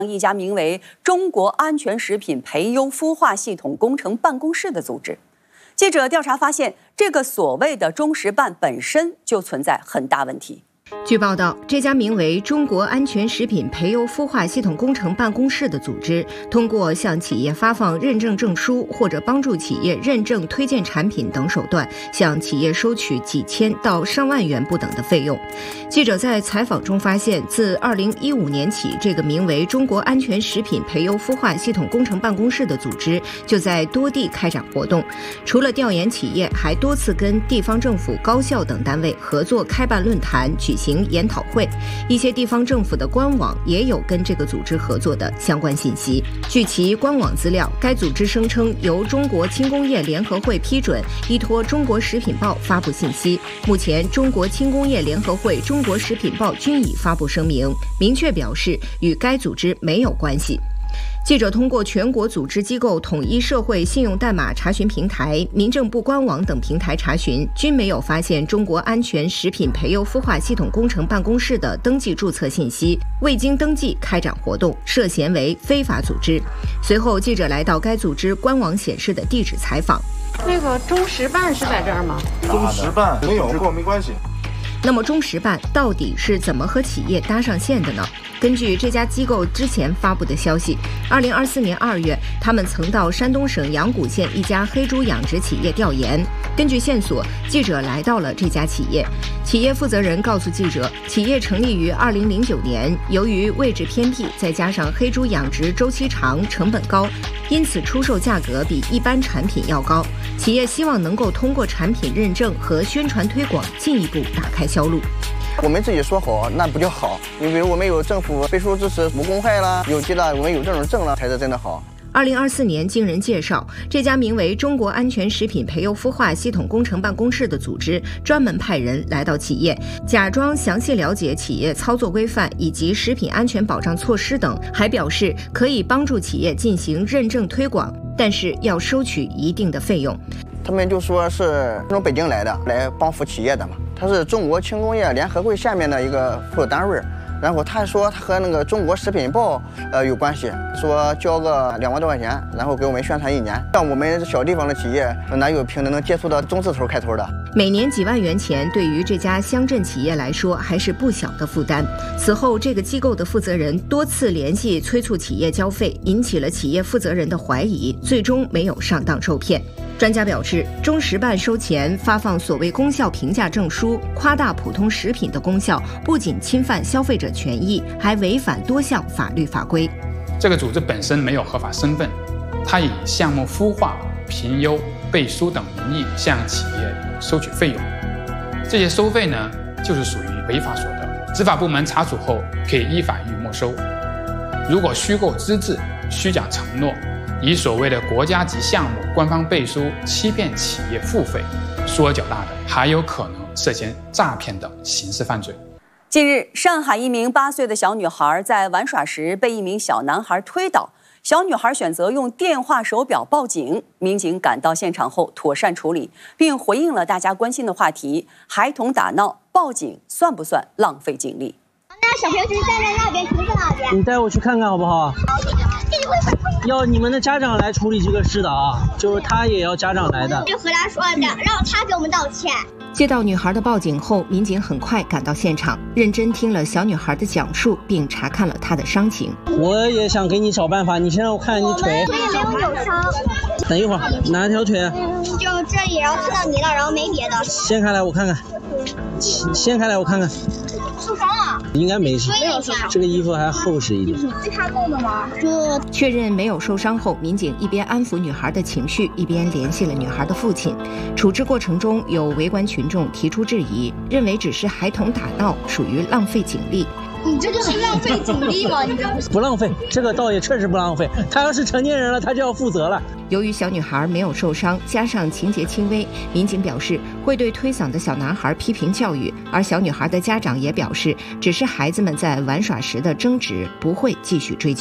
一家名为中国安全食品培优孵化系统工程办公室的组织。记者调查发现，这个所谓的中食办本身就存在很大问题。 据报道，这家名为中国安全食品培优孵化系统工程办公室的组织，通过向企业发放认证证书或者帮助企业认证推荐产品等手段，向企业收取几千到上万元不等的费用。记者在采访中发现，自2015年起，这个名为中国安全食品培优孵化系统工程办公室的组织就在多地开展活动，除了调研企业，还多次跟地方政府、高校等单位合作开办论坛、举行研讨会，一些地方政府的官网也有跟这个组织合作的相关信息。据其官网资料，该组织声称由中国轻工业联合会批准，依托中国食品报发布信息。目前，中国轻工业联合会、中国食品报均已发布声明，明确表示与该组织没有关系。记者通过全国组织机构统一社会信用代码查询平台、民政部官网等平台查询，均没有发现中国安全食品培优孵化系统工程办公室的登记注册信息，未经登记开展活动，涉嫌为非法组织。随后，记者来到该组织官网显示的地址采访。 那个中食办是在这儿吗？ 中食办没有，跟我没关系。 那么中食办到底是怎么和企业搭上线的呢？根据这家机构之前发布的消息，2024年2月，他们曾到山东省阳谷县一家黑猪养殖企业调研。根据线索，记者来到了这家企业。企业负责人告诉记者，企业成立于2009年，由于位置偏僻，再加上黑猪养殖周期长、成本高，因此出售价格比一般产品要高。企业希望能够通过产品认证和宣传推广，进一步打开销路。 我们自己说好，那不就好？你比如我们有政府背书支持，无公害了，有机了，我们有这种证了，才是真的好。 2024年，经人介绍，这家名为中国安全食品培优孵化系统工程办公室的组织，专门派人来到企业，假装详细了解企业操作规范以及食品安全保障措施等，还表示可以帮助企业进行认证推广，但是要收取一定的费用。 他们就说是从北京来的，来帮扶企业的嘛。他是中国轻工业联合会下面的一个附属单位，然后他说他和那个中国食品报有关系，说交个2万多块钱，然后给我们宣传1年。像我们小地方的企业，哪有平能接触到中字头开头的？ 每年几万元钱对于这家乡镇企业来说还是不小的负担。此后，这个机构的负责人多次联系催促企业交费，引起了企业负责人的怀疑，最终没有上当受骗。专家表示，中食办收钱发放所谓功效评价证书，夸大普通食品的功效，不仅侵犯消费者权益，还违反多项法律法规。 这个组织本身没有合法身份，它以项目孵化、评优、背书等名义向企业收取费用，这些收费呢，就是属于违法所得。执法部门查处后，可以依法予以没收。如果虚构资质、虚假承诺，以所谓的国家级项目官方背书欺骗企业付费，数额较大的还有可能涉嫌诈骗等刑事犯罪。 近日，上海一名8岁的小女孩在玩耍时被一名小男孩推倒，小女孩选择用电话手表报警。民警赶到现场后妥善处理，并回应了大家关心的话题：孩童打闹报警算不算浪费警力？ 那小朋友就是站在那边，停在那边。 你带我去看看好不好？要你们的家长来处理这个事的啊，就是他也要家长来的。 就和他说的，让他给我们道歉。 接到女孩的报警后，民警很快赶到现场，认真听了小女孩的讲述，并查看了她的伤情。 我也想给你找办法，你先让我看你腿。 腿也没有扭伤。 等一会儿，哪条腿？ 就这里，然后看到你了，然后没别的。 掀开来我看看。掀开来我看看。 受伤了？ 应该没事。 没有受伤。 这个衣服还厚实一点。 是他弄的吗？ 确认没有受伤后，民警一边安抚女孩的情绪，一边联系了女孩的父亲。处置过程中，有围观群众提出质疑，认为只是孩童打闹，属于浪费警力。 你这个是浪费警力吗？你这不浪费，这个倒也确实不浪费。他要是成年人了，他就要负责了。 由于小女孩没有受伤，加上情节轻微，民警表示会对推搡的小男孩批评教育，而小女孩的家长也表示，只是孩子们在玩耍时的争执，不会继续追究。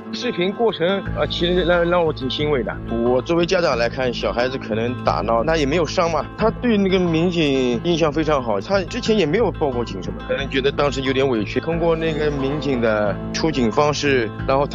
视频过程其实让我挺欣慰的。我作为家长来看，小孩子可能打闹，那也没有伤嘛。他对那个民警印象非常好，他之前也没有报过警什么，可能觉得当时有点委屈。通过那个民警的出警方式，然后他